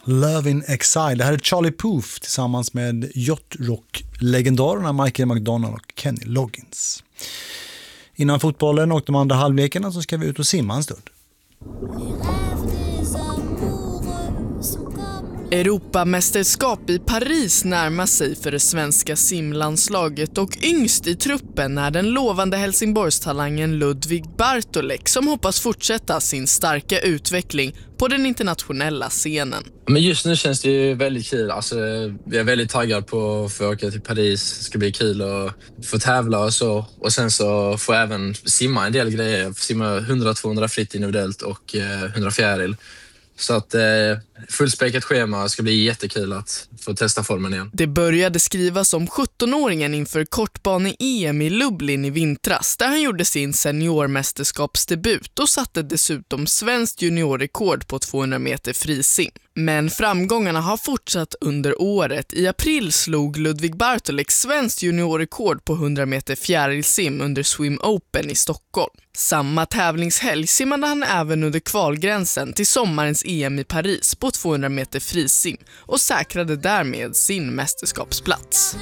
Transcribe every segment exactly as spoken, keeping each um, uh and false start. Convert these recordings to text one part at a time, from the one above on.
Love in Exile. Det här är Charlie Puth tillsammans med Yacht Rock-legendarerna Michael McDonald och Kenny Loggins. Innan fotbollen och de andra halvlekarna så ska vi ut och simma en stund. Europamästerskap i Paris närmar sig för det svenska simlandslaget och yngst i truppen är den lovande Helsingborgstalangen Ludvig Bartolek som hoppas fortsätta sin starka utveckling på den internationella scenen. Men just nu känns det ju väldigt kul. Alltså, vi är väldigt taggade på att få åka till Paris. Det ska bli kul att få tävla och så. Och sen så får jag även simma en del grejer. Simma hundra tvåhundra fritt individuellt och hundra fjäril. Så att eh, fullspäckat schema ska bli jättekul att få testa formen igen. Det började skrivas om sjuttonåringen inför kortbane-E M i Lublin i vintras där han gjorde sin seniormästerskapsdebut och satte dessutom svenskt juniorrekord på tvåhundra meter frisim. Men framgångarna har fortsatt under året. I april slog Ludvig Bartolek svenskt juniorrekord på hundra meter fjärilsim under Swim Open i Stockholm. Samma tävlingshelg simmade han även under kvalgränsen till sommarens E M i Paris på tvåhundra meter frisim och säkrade därmed sin mästerskapsplats.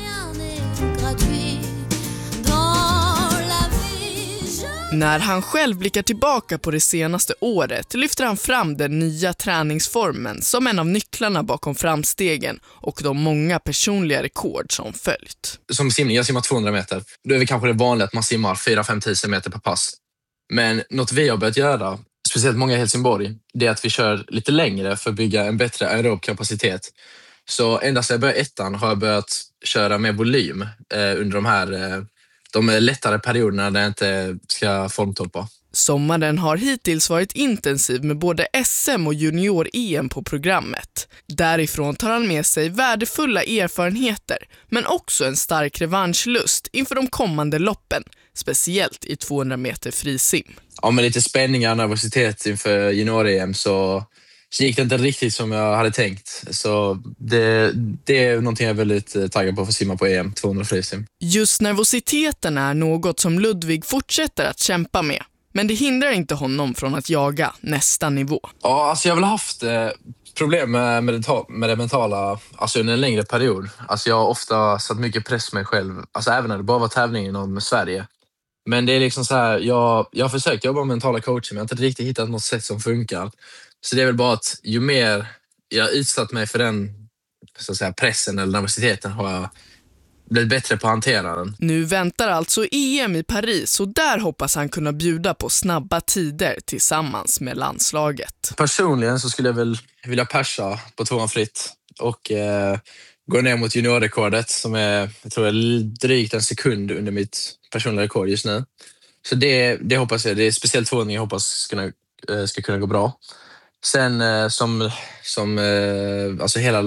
När han själv blickar tillbaka på det senaste året lyfter han fram den nya träningsformen som en av nycklarna bakom framstegen och de många personliga rekord som följt. Som simning, jag simmar tvåhundra meter. Då är det kanske det vanliga att man simmar fyra till fem tusen meter per pass. Men något vi har börjat göra, speciellt många i Helsingborg, det är att vi kör lite längre för att bygga en bättre aerob kapacitet. Så ända sedan jag började ettan har jag börjat köra med volym eh, under de här eh, de lättare perioderna där jag inte ska formtoppa. Sommaren har hittills varit intensiv med både S M och junior-E M på programmet. Därifrån tar han med sig värdefulla erfarenheter men också en stark revanschlust inför de kommande loppen, speciellt i tvåhundra meter frisim. Ja, med lite spänning och nervositet inför junior-E M så, så gick det inte riktigt som jag hade tänkt. Så det, det är någonting jag är väldigt taggad på för att simma på E M, tvåhundra frisim. Just nervositeten är något som Ludvig fortsätter att kämpa med. Men det hindrar inte honom från att jaga nästa nivå. Ja, alltså jag har väl haft eh, problem med, med, det, med det mentala alltså under en längre period. Alltså jag har ofta satt mycket press på mig själv. Alltså även när det bara var tävling inom Sverige. Men det är liksom så här, jag, jag har försökt jobba med mentala coacher men jag har inte riktigt hittat något sätt som funkar. Så det är väl bara att ju mer jag har utsatt mig för den så att säga, pressen eller nervositeten har jag blivit bättre på att hantera den. Nu väntar alltså E M i Paris och där hoppas han kunna bjuda på snabba tider tillsammans med landslaget. Personligen så skulle jag väl vilja persa på tvåan fritt och eh, gå ner mot juniorrekordet som är, jag tror är drygt en sekund under mitt personliga rekord just nu. Så det, det hoppas jag, det är speciellt tvåhundra jag hoppas ska kunna, ska kunna gå bra. Sen eh, som, som eh, alltså hela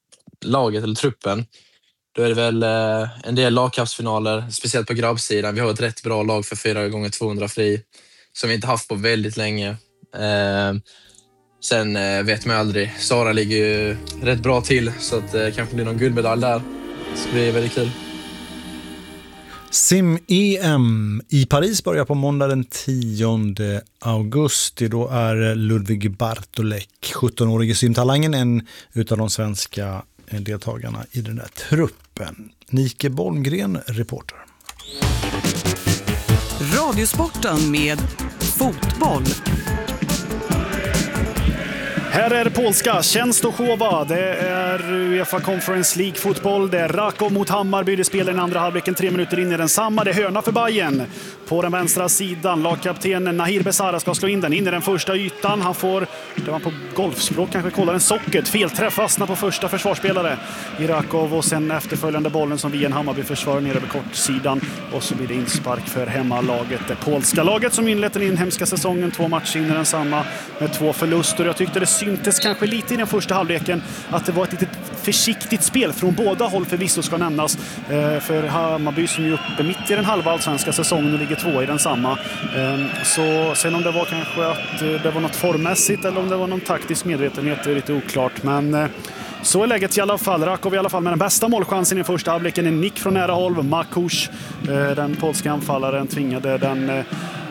laget eller truppen, då är det väl eh, en del lagkampsfinaler, speciellt på grabbsidan. Vi har ett rätt bra lag för fyra gånger tvåhundra fri som vi inte haft på väldigt länge. Eh, sen eh, vet man aldrig. Sara ligger ju rätt bra till så att det eh, kanske blir någon guldmedalj där. Så det blir väldigt kul. Sim-E M i Paris börjar på måndag den tionde augusti. Då är Ludvig Bartolek, sjuttonårige simtalangen, en utav de svenska deltagarna i den där truppen. Nike Bolmgren, reporter. Radiosporten med fotboll. Här är polska Częstochowa. Det är UEFA Conference League-fotboll. Det är Raków mot Hammarby. Det spelar den andra halvleken tre minuter in i den samma. Det är hörna för Bayern. På den vänstra sidan, lagkaptenen Nahir Besara ska slå in den. In i den första ytan. Han får, det var på golfspråk kanske kollar en socket. Felträff fastnar på första försvarsspelare i Raków. Och sen efterföljande bollen som via en Hammarby försvarar ner över kortsidan. Och så blir det inspark för hemmalaget. Det polska laget som inlett den inhemska säsongen. Två matcher in i den samma med två förluster. Jag tyckte det syntes kanske lite i den första halvleken att det var ett litet försiktigt spel från båda håll förvisso ska nämnas. Eh, för Hammarby som är uppe mitt i den halva allsvenska säsongen och ligger två i den samma. Eh, så sen om det var kanske att eh, det var något formmässigt eller om det var någon taktisk medvetenhet är lite oklart. Men eh, så är läget i alla fall. Raków i alla fall med den bästa målchansen i första halvleken. En nick från nära håll. Makusz, eh, den polska anfallaren, tvingade den... Eh,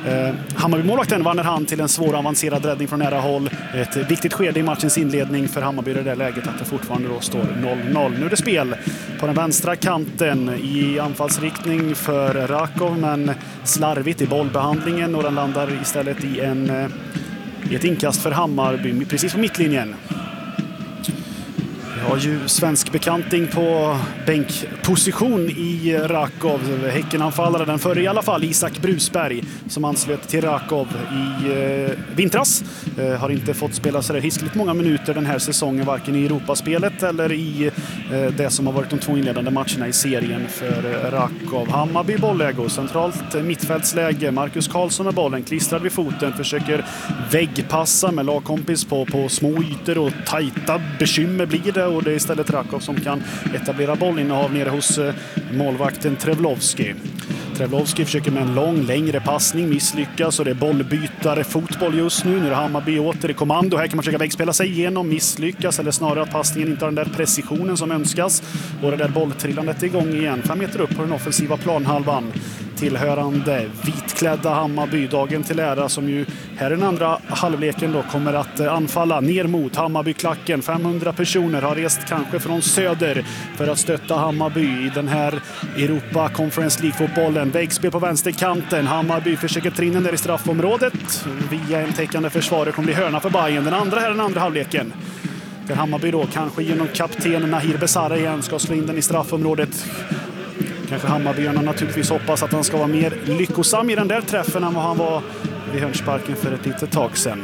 Eh, Hammarby-målvakten vann hand till en svår avancerad räddning från nära håll. Ett viktigt skede i matchens inledning för Hammarby i det där läget att det fortfarande då står noll noll. Nu är det spel på den vänstra kanten i anfallsriktning för Rakov, men slarvigt i bollbehandlingen och den landar istället i, en, i ett inkast för Hammarby precis på mittlinjen. Vi har ju svensk bekanting på bänkposition i Rakov. Häckenanfallare, den förra i alla fall, Isak Brusberg, som anslöt till Rakov i eh, vintras. Eh, har inte fått spela så där hiskligt många minuter den här säsongen, varken i Europaspelet eller i eh, det som har varit de två inledande matcherna i serien för eh, Rakov. Hammarby bolläge och centralt eh, mittfältsläge. Marcus Karlsson med bollen, klistrad vid foten, försöker väggpassa med lagkompis på, på små ytor och tajta bekymmer blir det. Och det är istället Rakov som kan etablera bollinnehav nere hos eh, målvakten Trevlovski. Trevlovski försöker med en lång, längre passning, misslyckas och det är bollbytare fotboll just nu. Nu är Hammarby åter i kommando. Här kan man försöka vägspela sig igenom, misslyckas eller snarare att passningen inte har den där precisionen som önskas. Och det där bolltrillandet är igång igen. Fem meter upp på den offensiva planhalvan. Tillhörande vitklädda Hammarby, dagen till ära, som ju här i den andra halvleken då kommer att anfalla ner mot Hammarby-klacken. femhundra personer har rest kanske från söder för att stötta Hammarby i den här Europa Conference League-fotbollen. Vägspel på vänsterkanten. Hammarby försöker trinna ner i straffområdet via en täckande försvarare. Kommer bli hörna för Bayern. Den andra här den andra halvleken. Där Hammarby då kanske genom kapten Nahir Besara igen ska slå in den i straffområdet. Kanske Hammarbyarna naturligtvis hoppas att han ska vara mer lyckosam i den där träffen än vad han var vid hörnsparken för ett litet tag sedan.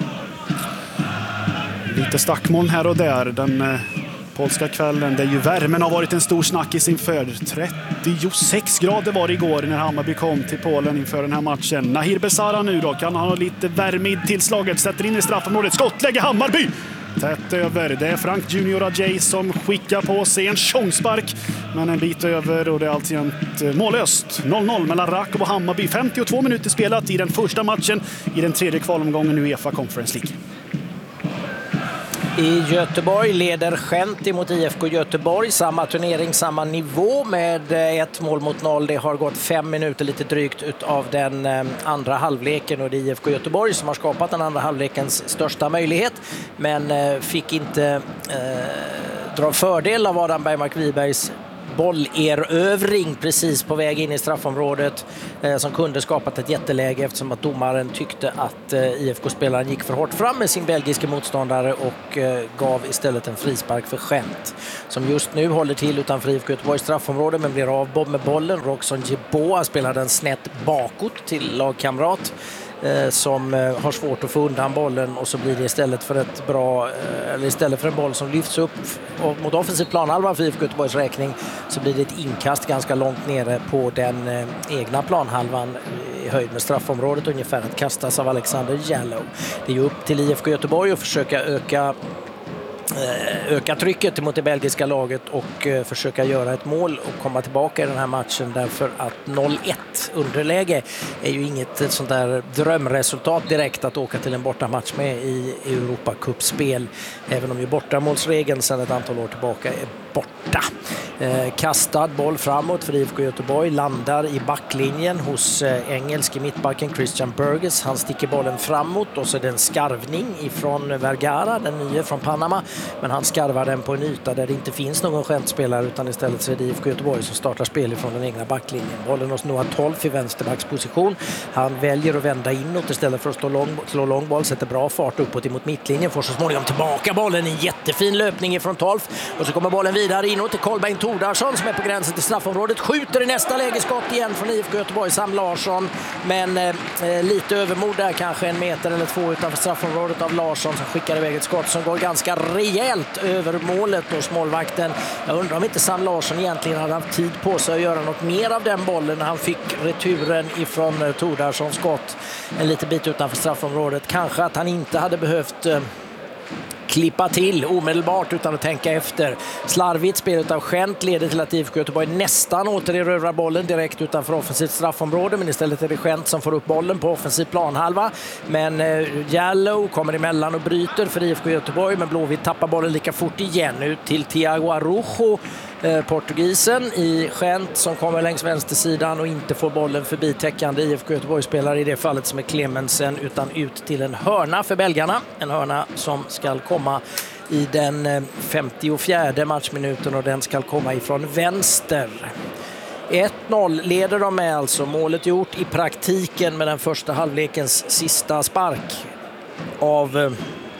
Lite stackmoln här och där den eh, polska kvällen där ju värmen har varit en stor snackis inför. trettiosex grader var det igår när Hammarby kom till Polen inför den här matchen. Nahir Besara nu då, kan han ha lite värme i tillslaget, sätter in i straffområdet, skottlägger Hammarby! Tätt över. Det är Frank Junior Ajay som skickar på sig en tjongspark. Men en bit över och det är alltjämt mållöst. noll noll mellan Rakov och Hammarby. femtiotvå minuter spelat i den första matchen i den tredje kvalomgången i UEFA Conference League. I Göteborg leder Gent emot I F K Göteborg. Samma turnering, samma nivå med ett mål mot noll. Det har gått fem minuter lite drygt av den andra halvleken. Och det är I F K Göteborg som har skapat den andra halvlekens största möjlighet. Men fick inte eh, dra fördel av Adam Bergmark-Wibergs bollerövring precis på väg in i straffområdet eh, som kunde skapat ett jätteläge eftersom att domaren tyckte att eh, I F K-spelaren gick för hårt fram med sin belgiska motståndare och eh, gav istället en frispark för Gent som just nu håller till utanför I F K Göteborgs straffområde men blir av med bollen. Roxon Jeboa spelar den snett bakåt till lagkamrat eh, som eh, har svårt att få undan bollen och så blir det istället för ett bra eh, eller istället för en boll som lyfts upp mot offensiv planhalva för I F K Göteborgs räkning så blir det ett inkast ganska långt nere på den eh, egna planhalvan i höjd med straffområdet ungefär att kastas av Alexander Jallow. Det är ju upp till I F K Göteborg att försöka öka öka trycket mot det belgiska laget och uh, försöka göra ett mål och komma tillbaka i den här matchen därför att noll ett underläge är ju inget sånt där drömresultat direkt att åka till en bortamatch med i Europacup-spel även om ju bortamålsregeln sedan ett antal år tillbaka är borta. Eh, kastad boll framåt för I F K Göteborg landar i backlinjen hos eh, engelske mittbacken Christian Burgess. Han sticker bollen framåt och så är det en skarvning ifrån Vergara, den nya från Panama. Men han skarvar den på en yta där det inte finns någon skämtspelare utan istället så är det I F K Göteborg som startar spel ifrån den egna backlinjen. Bollen hos Noah tolv i vänsterbacksposition. Han väljer att vända inåt istället för att stå lång, slå lång boll. Sätter bra fart uppåt emot mittlinjen. Får så småningom tillbaka bollen i en jättefin löpning ifrån tolv. Och så kommer bollen vidare inåt till Kolbeinn Tordarsson som är på gränsen till straffområdet. Skjuter i nästa läge skott igen från I F K Göteborg, Sam Larsson. Men eh, lite övermod där, kanske en meter eller två utanför straffområdet av Larsson som skickar iväg ett skott som går ganska rejält över målet hos målvakten. Jag undrar om inte Sam Larsson egentligen hade haft tid på sig att göra något mer av den bollen när han fick returen ifrån eh, Tordarssons skott en liten bit utanför straffområdet. Kanske att han inte hade behövt eh, klippa till omedelbart utan att tänka efter. Slarvigt spelet av Gent leder till att I F K Göteborg nästan återerövrar bollen direkt utanför offensivt straffområde, men istället är det Gent som får upp bollen på offensiv planhalva. Men eh, Jallow kommer emellan och bryter för I F K Göteborg, men Blåvitt tappar bollen lika fort igen ut till Thiago Arujo eh, portugisen i Gent som kommer längs vänstersidan och inte får bollen förbi täckande I F K Göteborg-spelare i det fallet som är Clemensen, utan ut till en hörna för belgarna. En hörna som ska komma i den femtiofjärde matchminuten och den ska komma ifrån vänster. ett noll leder de med, alltså målet gjort i praktiken med den första halvlekens sista spark av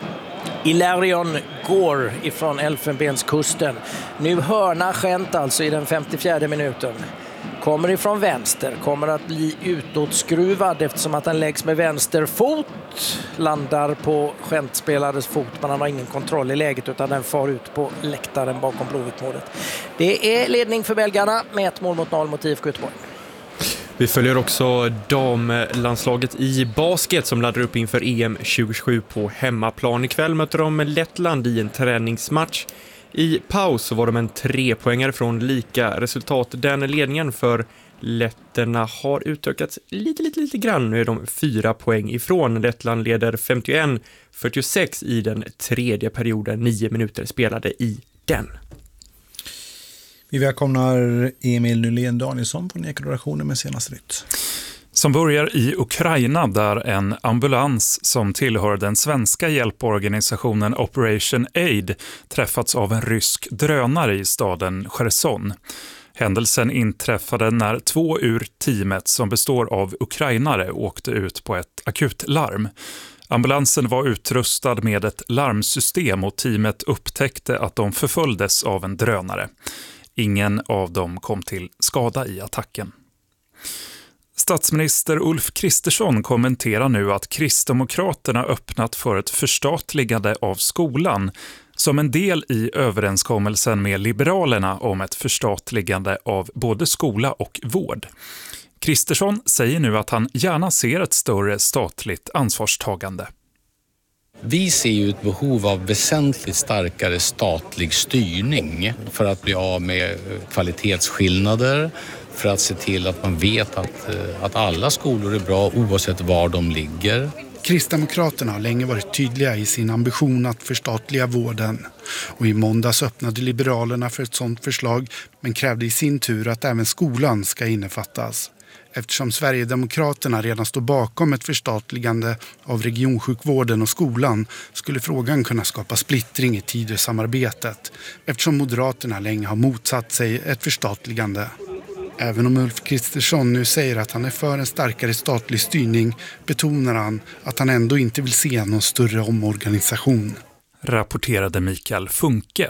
Ilarion Gore ifrån Elfenbenskusten. Nu hörna Gent alltså i den femtiofjärde minuten. Kommer ifrån vänster, kommer att bli utåtskruvad eftersom att den läggs med vänster fot. Landar på Gent-spelares fot, men han har ingen kontroll i läget utan den far ut på läktaren bakom Blåvitt-målet. Det är ledning för belgarna med ett mål mot noll mot I F K Göteborg. Vi följer också damlandslaget i basket som laddar upp inför E M tjugosju på hemmaplan. Ikväll möter de Lettland i en träningsmatch. I paus så var de en trepoängare från lika resultat. Den ledningen för letterna har utökats lite, lite, lite grann. Nu är de fyra poäng ifrån. Lettland leder femtioett fyrtiosex i den tredje perioden. Nio minuter spelade i den. Vi välkomnar Emil Nylén Danielsson på Ekoredaktionen med senaste nytt. Som börjar i Ukraina där en ambulans som tillhör den svenska hjälporganisationen Operation Aid träffats av en rysk drönare i staden Cherson. Händelsen inträffade när två ur teamet som består av ukrainare åkte ut på ett akutlarm. Ambulansen var utrustad med ett larmsystem och teamet upptäckte att de förföljdes av en drönare. Ingen av dem kom till skada i attacken. Statsminister Ulf Kristersson kommenterar nu att Kristdemokraterna öppnat för ett förstatligande av skolan som en del i överenskommelsen med Liberalerna om ett förstatligande av både skola och vård. Kristersson säger nu att han gärna ser ett större statligt ansvarstagande. Vi ser ju ett behov av väsentligt starkare statlig styrning för att bli av med kvalitetsskillnader, för att se till att man vet att, att alla skolor är bra oavsett var de ligger. Kristdemokraterna har länge varit tydliga i sin ambition att förstatliga vården. Och i måndags öppnade Liberalerna för ett sådant förslag men krävde i sin tur att även skolan ska innefattas. Eftersom Sverigedemokraterna redan står bakom ett förstatligande av regionsjukvården och skolan skulle frågan kunna skapa splittring i Tidösamarbetet eftersom Moderaterna länge har motsatt sig ett förstatligande. Även om Ulf Kristersson nu säger att han är för en starkare statlig styrning betonar han att han ändå inte vill se någon större omorganisation. Rapporterade Mikael Funke.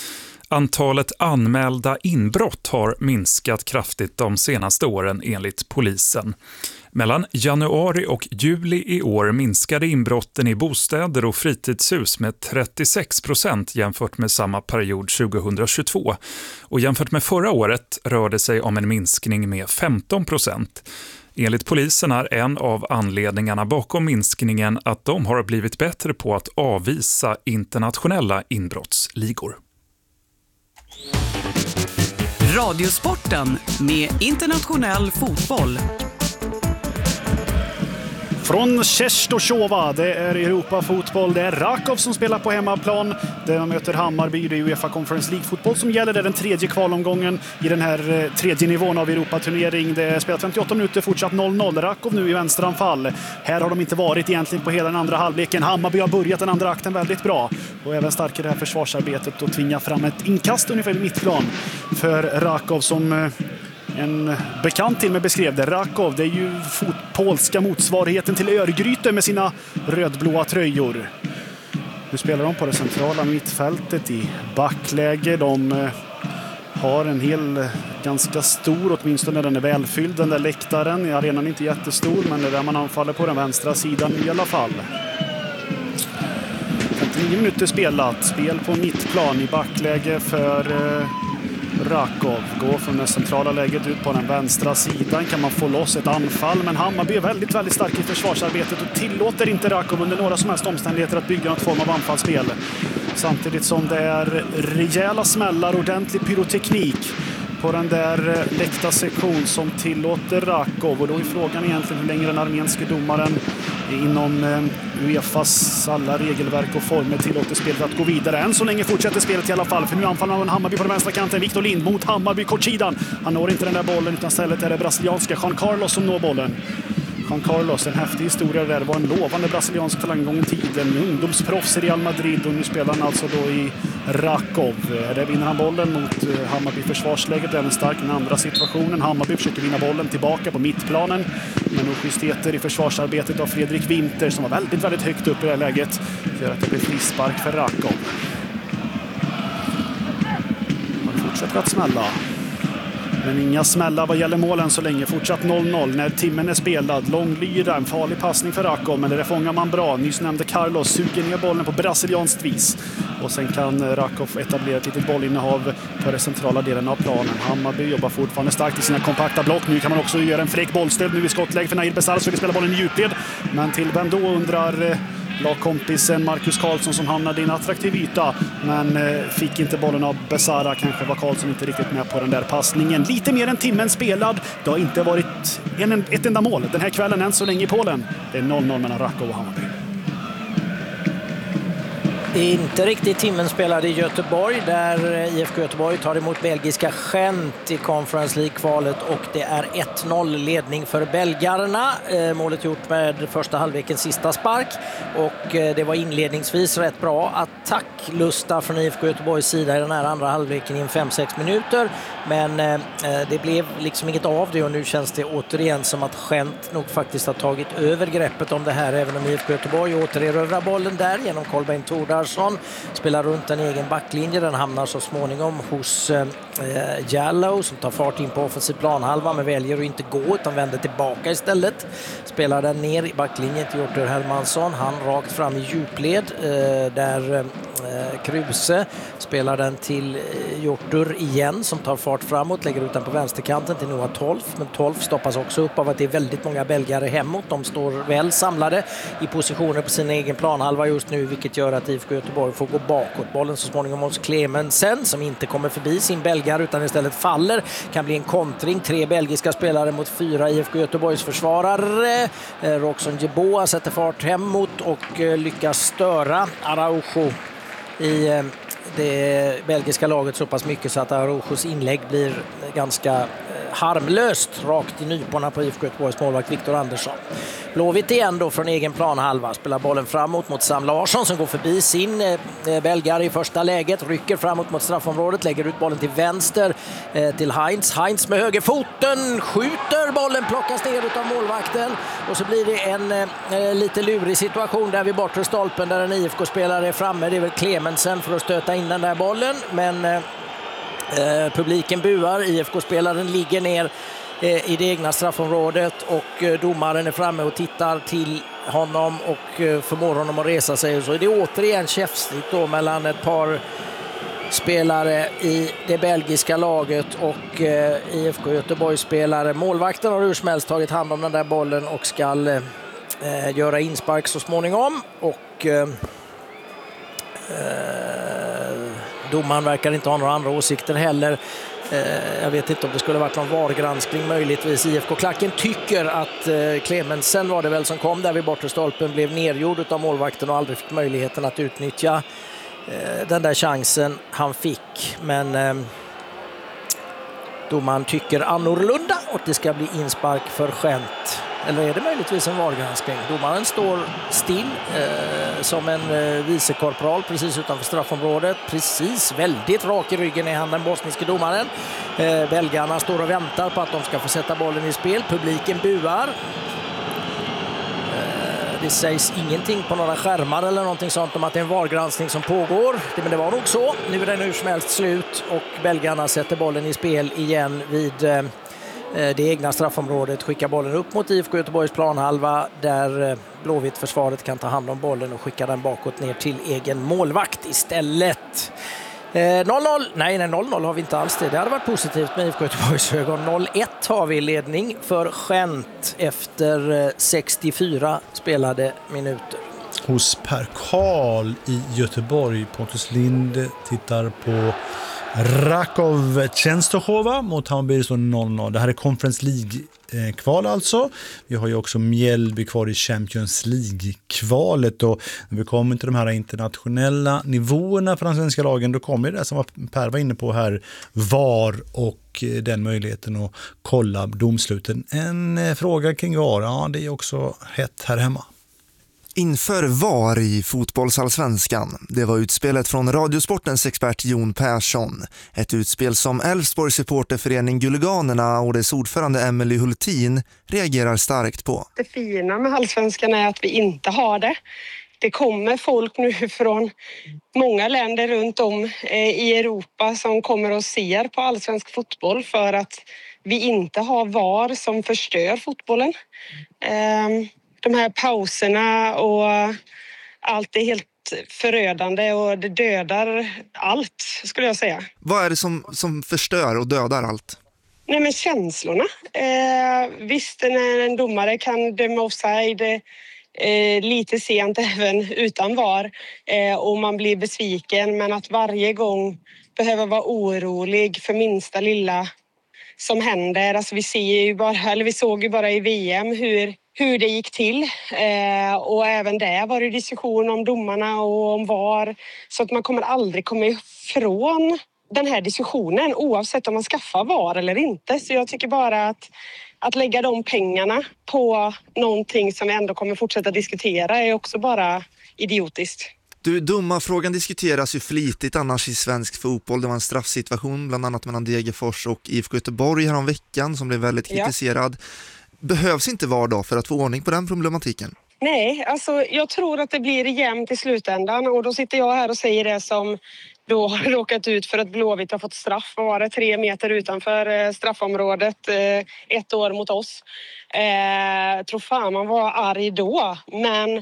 Antalet anmälda inbrott har minskat kraftigt de senaste åren enligt polisen. Mellan januari och juli i år minskade inbrotten i bostäder och fritidshus med trettiosex procent jämfört med samma period tjugohundratjugotvå. Och jämfört med förra året rör det sig om en minskning med femton procent. Enligt polisen är en av anledningarna bakom minskningen att de har blivit bättre på att avvisa internationella inbrottsligor. Radiosporten med internationell fotboll. Från Częstochowa, det är Europa-fotboll. Det är Rakov som spelar på hemmaplan. De möter Hammarby, det är UEFA Conference League-fotboll som gäller. Det är den tredje kvalomgången i den här tredje nivån av Europaturnering. Det är spelat femtioåtta minuter, fortsatt noll noll. Rakov nu i vänsteranfall. Här har de inte varit egentligen på hela den andra halvleken. Hammarby har börjat den andra akten väldigt bra. Och även starkare det här försvarsarbetet och tvinga fram ett inkast ungefär i mittplan för Rakov som... En bekant till mig beskrev det. Rakov, det är ju fot- polska motsvarigheten till Örgryte med sina rödblåa tröjor. Nu spelar de på det centrala mittfältet i backläge. De eh, har en hel, ganska stor, åtminstone den är välfylld, den där läktaren. Arenan är inte jättestor, men det är där man anfaller på den vänstra sidan i alla fall. femtionio minuter spelat. Spel på mittplan i backläge för... Eh, Rakov går från det centrala läget ut på den vänstra sidan. Kan man få loss ett anfall, men Hammarby är väldigt, väldigt stark i försvarsarbetet och tillåter inte Rakov under några som helst omständigheter att bygga något form av anfallsspel. Samtidigt som det är rejäla smällar, ordentlig pyroteknik på den där läkta sektion som tillåter Rakov. Och då är frågan egentligen hur länge den armenske domaren inom Uefas alla regelverk och former tillåter spelet att gå vidare. Än så länge fortsätter spelet i alla fall, för nu anfaller man Hammarby på den vänstra kanten. Victor Lind mot Hammarby, kortsidan. Han når inte den där bollen, utan istället är det brasilianska Juan Carlos som når bollen. Juan Carlos, en häftig historia där. Det var en lovande brasiliansk talang gång i tiden. Ungdomsproffs i Real Madrid, och nu spelar han alltså då i Rakov. Där vinner han bollen mot Hammarby. Försvarsläget även starkt. Den andra situationen. Hammarby försöker vinna bollen tillbaka på mittplanen. Men oschystheter i försvarsarbetet av Fredrik Winter, som var väldigt, väldigt högt upp i det här läget, gör att det blir frispark för Rakov. Man fortsätter att smälla. Men inga smällar vad gäller målen så länge. Fortsatt noll noll när timmen är spelad. Långlyra, en farlig passning för Rakov, men det fångar man bra. Nyss nämnde Carlos suger ner bollen på brasilianskt vis. Och sen kan Rakov etablera ett litet bollinnehav på den centrala delen av planen. Hammarby jobbar fortfarande starkt i sina kompakta block. Nu kan man också göra en fräck bollstöd. Nu i skottläge för Nair Besara, så vi spelar bollen i djupled. Men till vem då, undrar lagkompisen Marcus Karlsson, som hamnade i en attraktiv yta, men fick inte bollen av Besara. Kanske var Karlsson inte riktigt med på den där passningen. Lite mer än timmen spelad. Det har inte varit en, ett enda mål den här kvällen än så länge i Polen. Det är noll noll mellan Rakov och Hammarby. Inte riktigt timmen spelade i Göteborg, där I F K Göteborg tar emot belgiska Gent i Conference League-kvalet, och det är ett noll ledning för belgarna. Eh, målet gjort med första halvlekens sista spark, och eh, det var inledningsvis rätt bra attacklusta från I F K Göteborgs sida i den här andra halvleken i fem sex minuter, men eh, det blev liksom inget av det, och nu känns det återigen som att Gent nog faktiskt har tagit över greppet om det här, även om I F K Göteborg återerövrar bollen där genom Kolbeinn Tordar. Spelar runt en egen backlinje. Den hamnar så småningom hos eh, Jallow, som tar fart in på offensiv planhalva, men väljer att inte gå utan vänder tillbaka istället. Spelar den ner i backlinjen till Hjortur Hermansson. Han rakt fram i djupled eh, där eh, Kruse spelar den till eh, Hjortur igen, som tar fart framåt, lägger ut den på vänsterkanten till Noah Tolf, men Tolf stoppas också upp av att det är väldigt många belgare hemåt. De står väl samlade i positioner på sin egen planhalva just nu, vilket gör att I F K Göteborg får gå bakåt. Bollen så småningom hos Clemensen, som inte kommer förbi sin belgare utan istället faller. Kan bli en kontring. Tre belgiska spelare mot fyra I F K Göteborgs försvarare. Eh, Roxon Jeboa sätter fart hemåt och eh, lyckas störa Araujo i eh, det belgiska laget så pass mycket så att Araujos inlägg blir ganska eh, harmlöst rakt i nyporna på I F K Göteborgs målvakt Victor Andersson. Blåvitt igen då från egen planhalva, spelar bollen framåt mot Sam Larsson, som går förbi sin eh, belgare i första läget, rycker framåt mot straffområdet, lägger ut bollen till vänster eh, till Heinz. Heinz med högerfoten skjuter bollen, plockas ner av målvakten, och så blir det en eh, lite lurig situation där vid bortre stolpen, där en I F K-spelare är framme. Det är väl Clemensen för att stöta in den där bollen, men eh, eh, publiken buar. I F K-spelaren ligger ner i det egna straffområdet, och domaren är framme och tittar till honom och förmår honom att resa sig. Så är det återigen käftsnitt då mellan ett par spelare i det belgiska laget och I F K Göteborg-spelare. Målvakten har hur som helst tagit hand om den där bollen och ska eh, göra inspark så småningom, och eh, domaren verkar inte ha några andra åsikter heller. Jag vet inte om det skulle varit någon VAR-granskning möjligtvis. I F K-klacken tycker att Clemensen var det väl som kom där vid bortre stolpen, blev nergjord av målvakten och aldrig fick möjligheten att utnyttja den där chansen han fick. Men domaren tycker annorlunda och det ska bli inspark för Gent. Eller är det möjligtvis en VAR-granskning? Domaren står still eh, som en eh, vicekorporal precis utanför straffområdet. Precis, väldigt rak i ryggen är han, den bosniske domaren. Eh, belgarna står och väntar på att de ska få sätta bollen i spel. Publiken buar. Eh, det sägs ingenting på några skärmar eller någonting sånt om att det är en VAR-granskning som pågår. Det, men det var nog så. Nu är det nu som helst slut och belgarna sätter bollen i spel igen vid Eh, det egna straffområdet, skickar bollen upp mot I F K Göteborgs planhalva, där Blåvitt försvaret kan ta hand om bollen och skicka den bakåt ner till egen målvakt istället. noll noll, nej, nej noll noll har vi inte alls det. Det hade varit positivt med I F K Göteborgs ögon. noll ett har vi ledning för Gent efter sextiofyra spelade minuter. Hos Per Karl i Göteborg. Pontus Lind tittar på Rakov Częstochowa mot Hammarby står noll noll. Det här är Conference League-kval alltså. Vi har ju också Mjällby kvar i Champions League-kvalet. Och när vi kommer till de här internationella nivåerna för de svenska lagen, då kommer det som Per var inne på här, V A R och den möjligheten att kolla domsluten. En fråga kring V A R, ja, det är också hett här hemma. Inför V A R i fotbollsallsvenskan. Det var utspelet från Radiosportens expert Jon Persson. Ett utspel som Elfsborgs supporterförening Guliganerna och dess ordförande Emily Hultin reagerar starkt på. Det fina med allsvenskan är att vi inte har det. Det kommer folk nu från många länder runt om i Europa som kommer och ser på allsvensk fotboll för att vi inte har V A R som förstör fotbollen. De här pauserna och allt är helt förödande och det dödar allt, skulle jag säga. Vad är det som, som förstör och dödar allt? Nej, men känslorna. Eh, visst, när en domare kan döma offside eh, lite sent även utan V A R eh, och man blir besviken, men att varje gång behöva vara orolig för minsta lilla som händer. Alltså vi ser ju bara, eller vi såg ju bara i V M hur hur det gick till eh, och även där var det diskussion om domarna och om V A R, så att man kommer aldrig komma ifrån den här diskussionen oavsett om man skaffar V A R eller inte. Så jag tycker bara att, att lägga de pengarna på någonting som vi ändå kommer fortsätta diskutera är också bara idiotiskt. Du, domarfrågan diskuteras ju flitigt annars i svensk fotboll. Det var en straffsituation bland annat mellan Degerfors och I F K Göteborg här om veckan som blev väldigt kritiserad. Ja. Behövs inte V A R då för att få ordning på den problematiken? Nej, alltså jag tror att det blir jämnt i slutändan och då sitter jag här och säger det som då har råkat ut för att Blåvitt har fått straff. Vad var det? Tre meter utanför straffområdet, ett år mot oss. Eh, tror fan man var arg då, men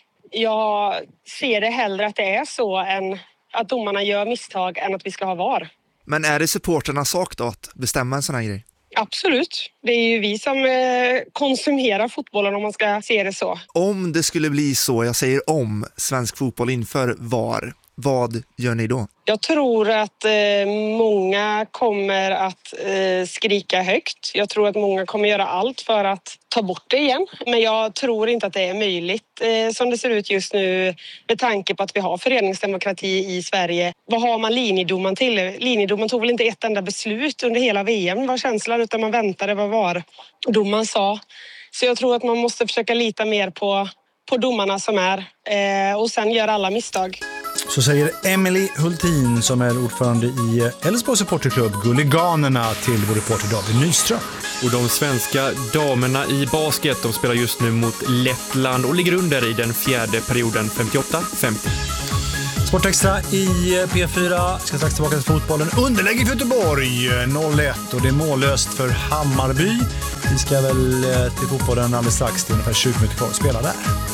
jag ser det hellre att det är så än att domarna gör misstag än att vi ska ha V A R. Men är det supporternas sak då att bestämma en sån här grej? Absolut. Det är ju vi som konsumerar fotbollen om man ska se det så. Om det skulle bli så, jag säger om, svensk fotboll inför V A R, vad gör ni då? Jag tror att eh, många kommer att eh, skrika högt. Jag tror att många kommer göra allt för att ta bort det igen. Men jag tror inte att det är möjligt eh, som det ser ut just nu med tanke på att vi har föreningsdemokrati i Sverige. Vad har man linjedomaren till? Linjedomaren tog väl inte ett enda beslut under hela V M var känslan, utan man väntade vad var domaren sa. Så jag tror att man måste försöka lita mer på, på domarna som är eh, och sen gör alla misstag. Så säger Emily Hultin som är ordförande i Elfsborgs supporterklubb Guliganerna till vår reporter David Nyström. Och de svenska damerna i basket, de spelar just nu mot Lettland och ligger under i den fjärde perioden femtioåtta femtio. Sportextra i P fyra ska strax tillbaka till fotbollen. Underläge för Göteborg noll ett och det är mållöst för Hammarby. Vi ska väl till fotbollen alldeles strax, det är ungefär tjugo minuter kvar att spela där.